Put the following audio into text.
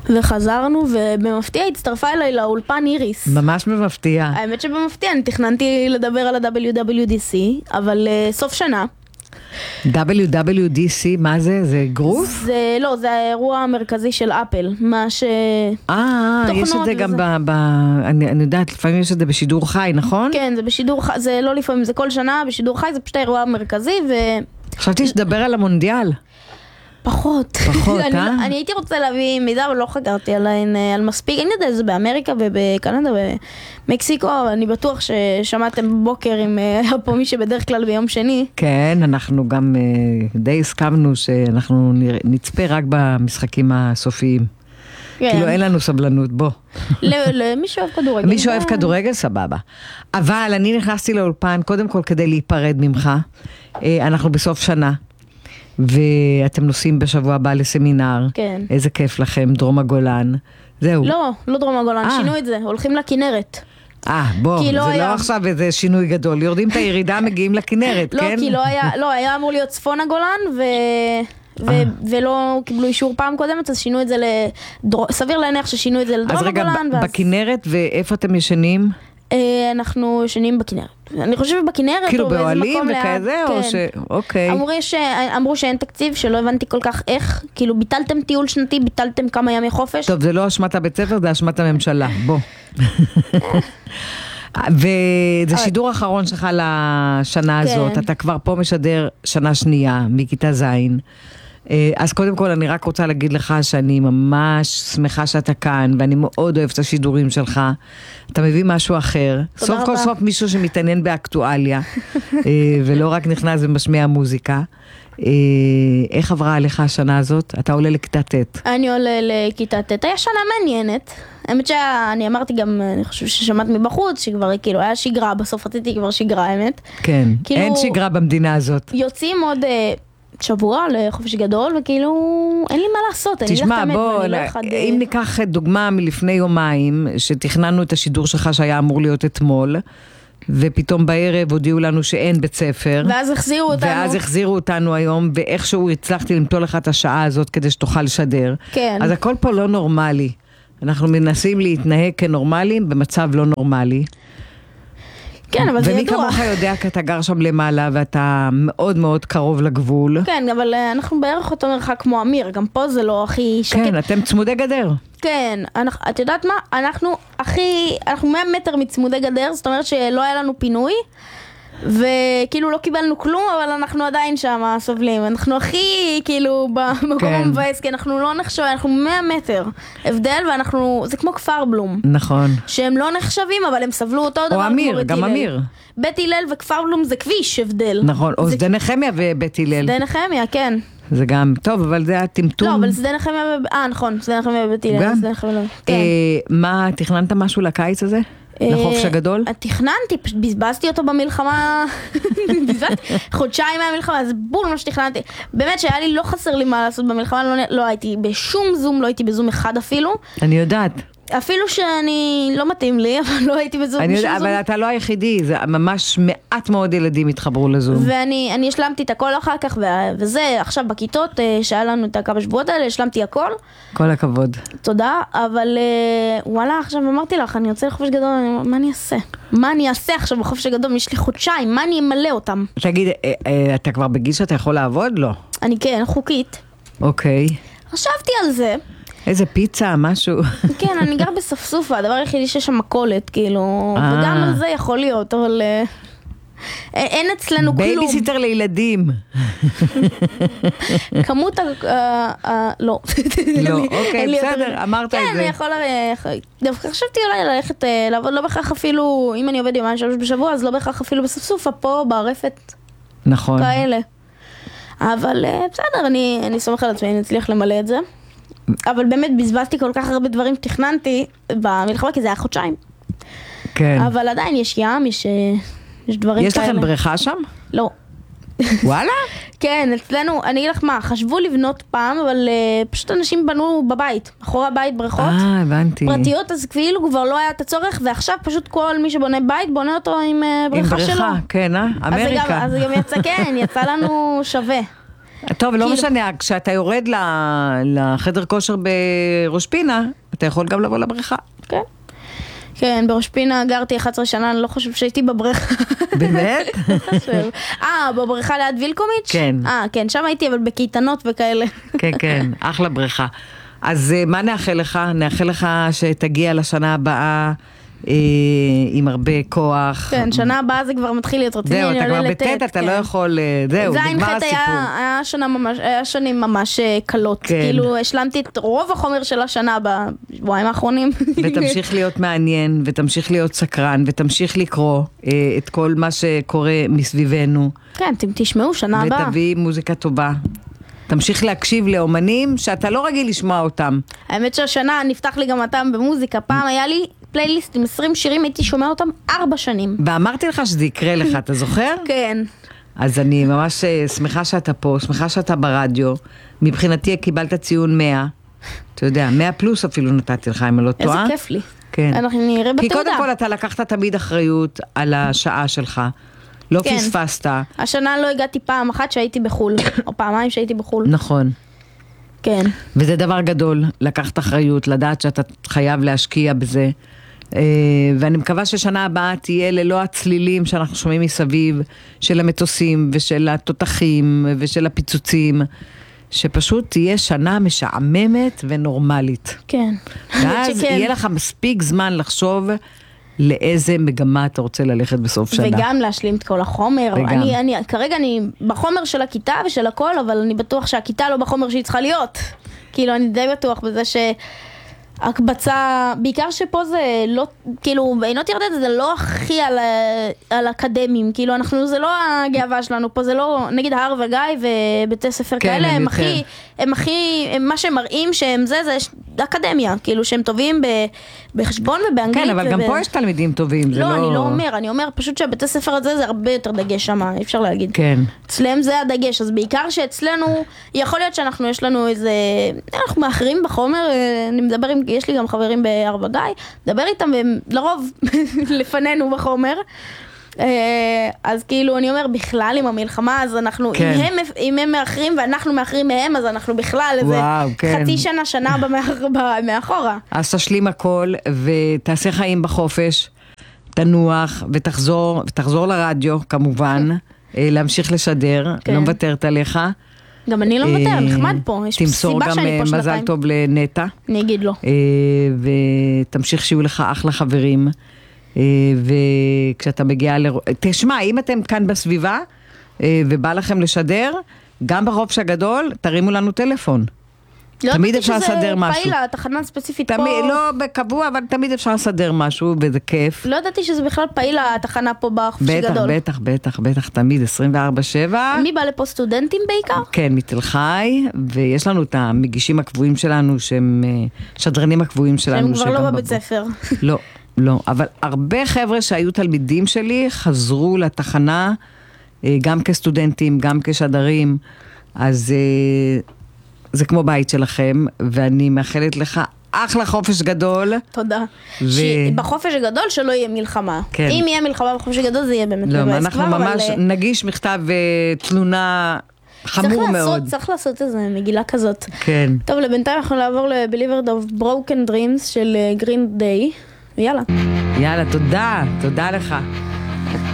וחזרנו, ובמפתיע הצטרפה אליי לאולפן איריס. ממש במפתיע. האמת שבמפתיע, אני תכננתי לדבר על ה-WWDC, אבל סוף שנה. WWDC, מה זה? זה גרוף? זה לא, זה האירוע המרכזי של אפל, מה ש... יש את זה גם אני יודעת, לפעמים יש את זה בשידור חי, נכון? כן, זה בשידור חי, זה לא לפעמים, זה כל שנה בשידור חי, זה פשוט האירוע המרכזי, חשבתי שתדבר על המונדיאל. פחות, אני הייתי רוצה להביא מידע, אבל לא חקרתי על מספיק, אני יודעת, זה באמריקה ובקנדה ומקסיקו, אני בטוח ששמעתם בבוקר אם היה פה מי שבדרך כלל ביום שני. כן, אנחנו גם די הסכמנו שאנחנו נצפה רק במשחקים הסופיים. כאילו אין לנו סבלנות, בוא. למי שאוהב כדורגל. מי שאוהב כדורגל, סבבה. אבל אני נכנסתי לאולפן, קודם כל כדי להיפרד ממך, אנחנו בסוף שנה. ואתם נוסעים בשבוע הבא לסמינר. כן. איזה כיף לכם, דרום הגולן. זהו. לא דרום הגולן, שינו את זה, הולכים לכנרת. בוא, זה לא עכשיו איזה שינוי גדול. יורדים את הירידה, מגיעים לכנרת, כן? לא, היה אמור להיות צפון הגולן, ולא קיבלו אישור פעם קודמת, אז שינו את זה סביר להניח ששינו את זה לדרום הגולן. אז רגע, בכנרת, ואיפה אתם ישנים? אנחנו ישנים בכנרת. אני חושבת בכנרת, כאילו באוהלים וכזה, או ש... אוקיי. אמרו שאין תקציב, שלא הבנתי כל כך איך, כאילו ביטלתם טיול שנתי, ביטלתם כמה ימי חופש. טוב, זה לא אשמת הבית ספר, זה אשמת הממשלה, בוא. וזה שידור אחרון שלך לשנה הזאת, אתה כבר פה משדר שנה שנייה, מכיתה זין. אז קודם כל אני רק רוצה להגיד לך שאני ממש שמחה שאתה כאן, ואני מאוד אוהבת את השידורים שלך. אתה מביא משהו אחר. סוף כל סוף מישהו שמתעניין באקטואליה, ולא רק נכנס ומשמיע מוזיקה. איך עברה עליך השנה הזאת? אתה עולה לכיתה ט'. אני עולה לכיתה ט'. היה שנה מעניינת. האמת שאני אמרתי גם, אני חושב ששמעת מבחוץ, שכבר כאילו היה שגרה, בסוף רציתי כבר שגרה, האמת. כן, אין שגרה במדינה הזאת. יוצאים עוד... שבוע לחופש גדול, וכאילו אין לי מה לעשות. תשמע, בוא, אם ניקח דוגמה מלפני יומיים, שתכננו את השידור שלך שהיה אמור להיות אתמול, ופתאום בערב הודיעו לנו שאין בית ספר. ואז החזירו אותנו היום, ואיכשהו הצלחתי למתוא לך את השעה הזאת כדי שתוכל לשדר. כן. אז הכל פה לא נורמלי. אנחנו מנסים להתנהג כנורמלים במצב לא נורמלי. כן, אבל זה ידוע. ומי כמוך יודע, כי אתה גר שם למעלה, ואתה מאוד מאוד קרוב לגבול. כן, אבל אנחנו בערך אותו מרחק כמו אמיר, גם פה זה לא הכי שקט. כן, אתם צמודי גדר. כן, את יודעת מה? אנחנו 100 מטר מצמודי גדר, זאת אומרת שלא היה לנו פינוי, וכאילו לא קיבלנו כלום, אבל אנחנו עדיין שם סובלים. אנחנו הכי כאילו במקום המבאס, כי אנחנו לא נחשבים, אנחנו 100 מטר הבדל, ואנחנו, זה כמו כפר בלום. נכון. שהם לא נחשבים, אבל הם סבלו אותו דבר. או אמיר, גם אמיר. בית הלל וכפר בלום זה כביש הבדל. נכון, או שדה נחמיה ובית הלל. שדה נחמיה, כן. זה גם, טוב, אבל זה הטמטום. לא, אבל שדה נחמיה, נכון, שדה נחמיה ובית הלל. מה, תכננת משהו לקיץ הזה? לחופש הגדול? תכננתי, פשוט בזבזתי אותו במלחמה, חודשיים מהמלחמה, אז בול מה שתכננתי. באמת שהיה לי, לא חסר לי מה לעשות במלחמה, לא הייתי בשום זום, לא הייתי בזום אחד אפילו. אני יודעת. אפילו שאני לא מתאים לי, אבל לא הייתי בזום. אבל אתה לא היחידי, זה ממש מעט מאוד ילדים התחברו לזום. ואני השלמתי את הכל אחר כך, וזה עכשיו בכיתות, שהיה לנו את כמה שבועות האלה, השלמתי הכל. כל הכבוד. תודה, אבל וואלה, עכשיו אמרתי לך, אני יוצא לחופש גדול, מה אני אעשה? מה אני אעשה עכשיו בחופש הגדול? יש לי חודשיים, מה אני אמלא אותם? תגיד, אתה כבר בגיל שאתה יכול לעבוד? לא. אני כן, חוקית. אוקיי. חשבתי על זה. איזה פיצה, משהו. כן, אני גר בספסופה, הדבר היחידי שיש שם מקולת, כאילו, וגם על זה יכול להיות, אבל אין אצלנו כלום. בייביסיטר לילדים. כמות לא. לא, אוקיי, בסדר, אמרת את זה. כן, אני יכולה, דווקא חשבתי אולי ללכת לעבוד, לא בכך אפילו, אם אני עובד יומיים 3 בשבוע, אז לא בכך אפילו בספסופה, פה, בערפת. נכון. כאלה. אבל בסדר, אני סומך על עצמי, אני אצליח למלא את זה. אבל באמת בזבזתי כל כך הרבה דברים תכננתי במלחמה, כי זה היה חודשיים. כן. אבל עדיין יש ים, יש דברים כאלה. יש לכם בריכה שם? לא. וואלה? כן, אצלנו, אני אגיד לך מה, חשבו לבנות פעם, אבל פשוט אנשים בנו בבית, אחורה הבית בריכות. הבנתי. פרטיות, אז כאילו כבר לא היה את הצורך, ועכשיו פשוט כל מי שבונה בית, בונה אותו עם בריכה שלו. עם בריכה, כן, אמריקה. אז גם יצא, כן, יצא לנו שווה. טוב, לא משנה, כשאתה יורד לחדר כושר בראש פינה, אתה יכול גם לבוא לבריכה. כן. כן, בראש פינה גרתי 11 שנה, אני לא חושב שהייתי בבריכה. באמת? בבריכה ליד וילקומיץ'? כן. כן, שם הייתי, אבל בקייטנות וכאלה. כן, כן, אחלה בריכה. אז מה נאחל לך? נאחל לך שתגיע לשנה הבאה עם הרבה כוח. כן, שנה הבאה זה כבר מתחיל להיות רציני. זהו, אתה כבר בטט, אתה לא יכול, זהו, נגמר הסיפור. היה שנים ממש קלות. כאילו, השלמתי את רוב החומר של השנה בשבועיים האחרונים. ותמשיך להיות מעניין, ותמשיך להיות סקרן, ותמשיך לקרוא את כל מה שקורה מסביבנו. כן, אתם תשמעו שנה הבאה. ותביא מוזיקה טובה. תמשיך להקשיב לאומנים שאתה לא רגיל לשמוע אותם. האמת שהשנה נפתח לי גם הטעם במוזיקה. פעם היה לי פלייליסט עם 20 שירים, הייתי שומע אותם 4 שנים. ואמרתי לך שזה יקרה לך, אתה זוכר? כן. אז אני ממש שמחה שאתה פה, שמחה שאתה ברדיו. מבחינתי קיבלת ציון 100. אתה יודע, 100 פלוס אפילו נתתי לך, אם אני לא טועה. איזה כיף לי. כן. אנחנו נראה בתעודה. כי קודם כל אתה לקחת תמיד אחריות על השעה שלך. לא כן. פספסת. השנה לא הגעתי פעם אחת שהייתי בחול, או פעמיים שהייתי בחול. נכון. כן. וזה דבר גדול, לקחת אחריות, לדעת שאתה חייב להשקיע בזה. ואני מקווה ששנה הבאה תהיה ללא הצלילים שאנחנו שומעים מסביב, של המטוסים ושל התותחים ושל הפיצוצים, שפשוט תהיה שנה משעממת ונורמלית. כן. ואז יהיה לך מספיק זמן לחשוב לאיזה מגמה אתה רוצה ללכת בסוף שנה. וגם להשלים את כל החומר. כרגע אני בחומר של הכיתה ושל הכל, אבל אני בטוח שהכיתה לא בחומר שהיא צריכה להיות. כאילו, אני די בטוח בזה הקבצה, בעיקר שפה זה לא, כאילו, בעינות ירדן זה לא הכי על אקדמים, כאילו, זה לא הגאווה שלנו, פה זה לא, נגיד הר וגיא ובתי ספר כאלה, הם הכי, מה שהם מראים שהם זה אקדמיה, כאילו, שהם טובים בחשבון ובאנגלית. כן, אבל גם פה יש תלמידים טובים, זה לא... לא, אני לא אומר, אני אומר פשוט שבתי ספר הזה זה הרבה יותר דגש שם, אפשר להגיד. כן. אצלם זה הדגש, אז בעיקר שאצלנו, יכול להיות יש לנו איזה, אנחנו מאחרים בחומר, אני מדבר עם, יש לי גם חברים בהר וגיא, מדבר איתם והם לרוב לפנינו בחומר, אז כאילו אני אומר בכלל עם המלחמה, אז אנחנו, כן. אם הם מאחרים ואנחנו מאחרים מהם, אז אנחנו בכלל איזה כן. חצי שנה מאחורה. אז תשלים הכל ותעשה חיים בחופש, תנוח ותחזור לרדיו כמובן, להמשיך לשדר, כן. לא מוותרת עליך. גם אני לא מוותר, נחמד פה, יש סיבה שאני פה שנתיים. תמסור גם מזל טוב לנטה. אני אגיד לו. ותמשיך שיהיו לך אחלה חברים. וכשאתה מגיע תשמע, אם אתם כאן בסביבה ובא לכם לשדר, גם בחופש הגדול, תרימו לנו טלפון. תמיד אפשר לסדר משהו. פעילה, תחנה ספציפית פה. לא בקבוע, אבל תמיד אפשר לסדר משהו, וזה כיף. לא ידעתי שזה בכלל פעילה, התחנה פה בחופש הגדול. בטח, תמיד 24/7. מי בא לפה, סטודנטים בעיקר? כן, מתל חי, ויש לנו את המגישים הקבועים שלנו, שהם שדרנים הקבועים שלנו. שהם כבר לא בבית ספר. לא, אבל הרבה חבר'ה שהיו תלמידים שלי חזרו לתחנה, גם כסטודנטים, גם כשדרים, אז זה כמו בית שלכם, ואני מאחלת לך אחלה חופש גדול. תודה. בחופש הגדול שלא יהיה מלחמה. כן. אם יהיה מלחמה בחופש הגדול זה יהיה באמת לא, אנחנו ממש נגיש מכתב תלונה חמור מאוד. צריך לעשות איזה מגילה כזאת. כן. טוב, לבינתיים אנחנו נעבור ל-Believer of Broken Dreams של Green Day. יאללה. תודה לך.